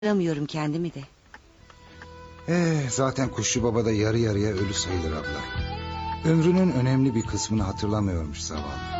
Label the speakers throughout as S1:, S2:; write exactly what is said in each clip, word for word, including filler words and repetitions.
S1: Anlamıyorum kendimi de.
S2: Ee, zaten Kuşçu Baba da yarı yarıya ölü sayılır abla. Ömrünün önemli bir kısmını hatırlamıyormuş zavallı.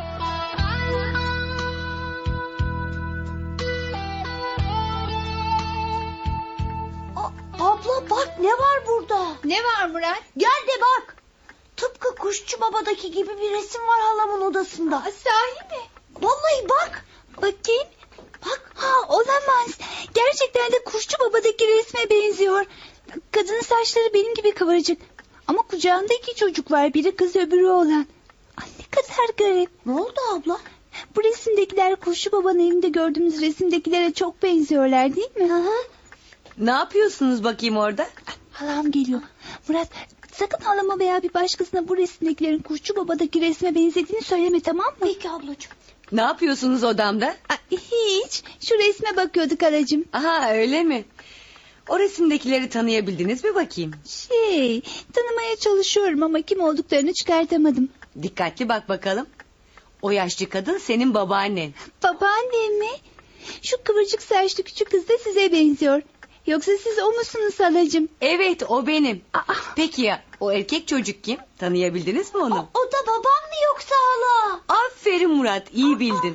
S3: A- abla bak ne var burada?
S4: Ne var Murat?
S3: Gel de bak. Tıpkı Kuşçu Baba'daki gibi bir resim var halamın odasında.
S4: Aa, sahi mi?
S3: Vallahi bak.
S4: Bakayım. Bak, ha olamaz. Gerçekten de Kuşçu Baba'daki resme benziyor. Kadının saçları benim gibi kıvırcık. Ama kucağında iki çocuk var. Biri kız öbürü oğlan. Ay, ne kadar garip.
S3: Ne oldu abla?
S4: Bu resimdekiler Kuşçu Baba'nın evinde gördüğümüz resimdekilere çok benziyorlar değil mi?
S3: Hı hı.
S1: Ne yapıyorsunuz bakayım orada?
S4: Halam geliyor. Murat, sakın halama veya bir başkasına bu resimdekilerin Kuşçu Baba'daki resme benzediğini söyleme, tamam mı?
S3: Peki ablacığım.
S1: Ne yapıyorsunuz odamda?
S4: Ay, hiç. Şu resme bakıyorduk halacığım.
S1: Aha, öyle mi? O resimdekileri tanıyabildiniz mi bakayım?
S4: Şey, tanımaya çalışıyorum ama kim olduklarını çıkartamadım.
S1: Dikkatli bak bakalım. O yaşlı kadın senin babaannen.
S4: Babaannem mi? Şu kıvırcık saçlı küçük kız da size benziyor. Yoksa siz o musunuz halacığım?
S1: Evet, o benim.
S4: Aa,
S1: Peki ya o erkek çocuk kim? Tanıyabildiniz mi
S3: O,
S1: onu?
S3: o da babam mı yoksa hala?
S1: Aferin Murat, iyi bildin.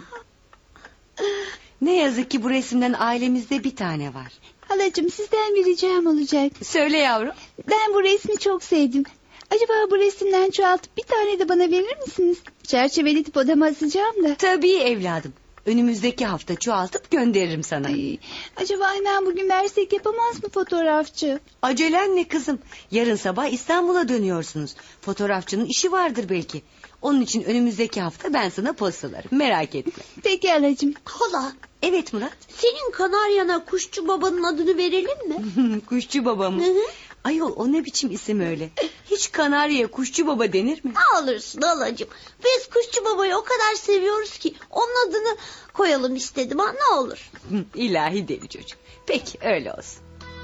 S1: Ne yazık ki bu resimden ailemizde bir tane var.
S4: halacığım, sizden bir ricam olacak.
S1: Söyle yavrum.
S4: Ben bu resmi çok sevdim. Acaba bu resimden çoğaltıp bir tane de bana verir misiniz? Çerçeveletip odama asacağım da.
S1: Tabii evladım. Önümüzdeki hafta çoğaltıp gönderirim sana.
S4: Ay, acaba hemen bugün versek yapamaz mı fotoğrafçı?
S1: Acelen ne kızım? Yarın sabah İstanbul'a dönüyorsunuz. Fotoğrafçının işi vardır belki. Onun için önümüzdeki hafta ben sana postalarım. Merak etme.
S4: Peki halacığım.
S3: Hala
S1: Evet Murat.
S3: senin Kanaryana Kuşçu Baba'nın adını verelim mi?
S1: Kuşçu baba mı?
S3: Hı hı.
S1: Ayol, o ne biçim isim öyle? Hiç Kanarya'ya kuşçu baba denir mi?
S3: Ne alırsın halacığım. Biz Kuşçu Baba'yı o kadar seviyoruz ki onun adını koyalım istedim ha, ne olur.
S1: İlahi deli çocuk. Peki öyle olsun.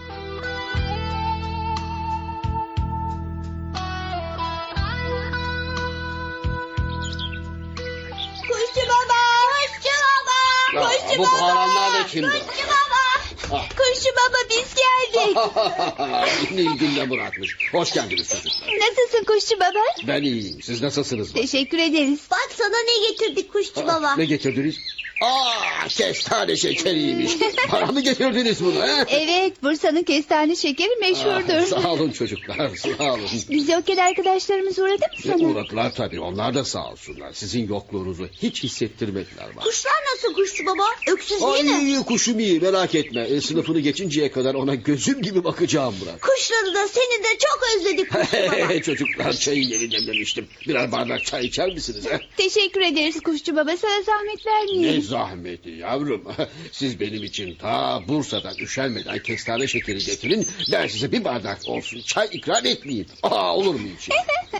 S3: Kuşçu Baba! Kuşçu Baba!
S5: Ya,
S3: Kuşçu
S5: bu
S3: Baba!
S5: bağıranlar da kimdi?
S3: Kuşçu Baba!
S5: Ah.
S4: Kuşçu baba, biz geldik.
S5: Yine ilginde bırakmış. Hoş geldiniz çocuklar.
S4: Nasılsın Kuşçu baba?
S5: Ben iyiyim. Siz nasılsınız?
S4: Teşekkür ederiz.
S3: Bak sana ne getirdik Kuşçu
S5: Aa,
S3: Baba.
S5: Ne getirdiniz? Aa, kestane şekeriymiş. Bana mı getirdiniz bunu? He?
S4: Evet, Bursa'nın kestane şekeri meşhurdur.
S5: Ah, sağ olun çocuklar, sağ olun.
S4: Biz yokken arkadaşlarımız uğradı mı
S5: E,
S4: sana?
S5: uğradılar tabii. Onlar da sağ olsunlar. Sizin yokluğunuzu hiç hissettirmediler bana.
S3: Kuşlar nasıl Kuşçu Baba? Öksüz
S5: Ay,
S3: değil mi?
S5: iyi, kuşum iyi, merak etme. E, sınıfını geçinceye kadar ona gözüm gibi bakacağım Murat.
S3: Kuşları da seni de çok özledik Kuşçu Baba.
S5: Çocuklar, çayın yeni demlemiştim. Birer bardak çay içer misiniz? He?
S4: Teşekkür ederiz Kuşçu baba, sana zahmet
S5: Ne
S4: vermeyelim.
S5: zahmeti yavrum. Siz benim için ta Bursa'dan üşenmeden kestane şekeri getirin. Ben size bir bardak olsun çay ikram etmeyeyim. Aa, olur mu hiç?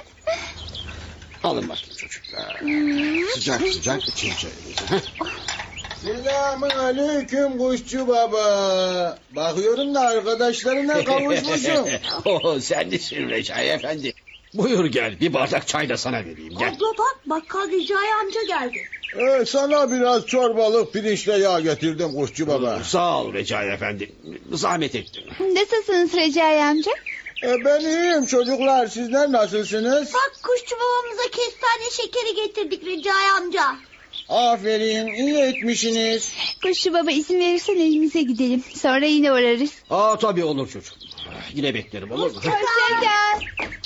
S5: Alın bakayım çocuklar. Sıcak sıcak için çayınızı. heh.
S6: Selamun aleyküm Kuşçu Baba. Bakıyorum da arkadaşlarına kavuşmuşum.
S5: Oo, sen nesin Recai Efendi? Buyur gel, bir bardak çay da sana vereyim, gel.
S3: Abla bak, bakkal Recai amca geldi.
S6: Ee, sana biraz çorbalık pirinçle yağ getirdim Kuşçu Baba.
S5: Sağ ol Recai Efendi. Zahmet ettin.
S4: Nasılsınız Recai amca?
S6: Ee, ben iyiyim çocuklar, sizler nasılsınız?
S3: Bak Kuşçu Babamıza kestane şekeri getirdik Recai amca.
S6: Aferin, iyi etmişsiniz.
S4: Kuşçu baba, izin verirsen evimize gidelim. Sonra yine uğrarız.
S5: Aa, tabii olur çocuğum. Yine beklerim, olur mu?
S4: Hoşça kal.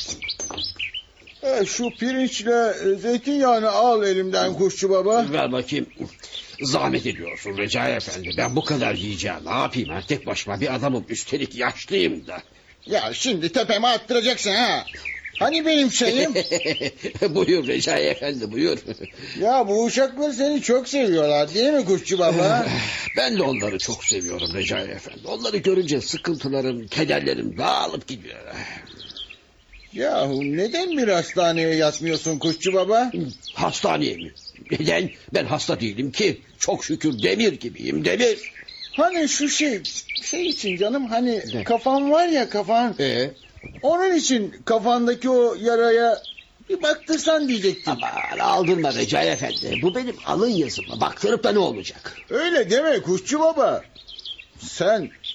S6: Ee, şu pirinçle e, zeytinyağını al elimden Kuşçu Baba.
S5: Ver bakayım. Zahmet ediyorsun Recai Efendi. Ben bu kadar yiyeceğim. Ne yapayım? Ben tek başıma bir adamım. Üstelik yaşlıyım da.
S6: Ya şimdi tepeme attıracaksın ha. Hani benim şeyim?
S5: Buyur Recai Efendi, buyur.
S6: Ya bu uşaklar seni çok seviyorlar değil mi Kuşçu Baba?
S5: Ben de onları çok seviyorum Recai Efendi. Onları görünce sıkıntılarım, kederlerim dağılıp gidiyor.
S6: Yahu neden bir hastaneye yatmıyorsun Kuşçu Baba?
S5: Hastaneye mi? Neden? Ben hasta değilim ki. Çok şükür demir gibiyim, demir.
S6: Hani şu şey, şey için canım, hani
S5: Ne?
S6: kafan var ya kafan.
S5: Ee?
S6: Onun için kafandaki o yaraya bir baktırsan diyecektim.
S5: Aman aldırma Recai Efendi. Bu benim alın yazıma. Baktırıp da ne olacak?
S6: Öyle deme Kuşçu Baba. Sen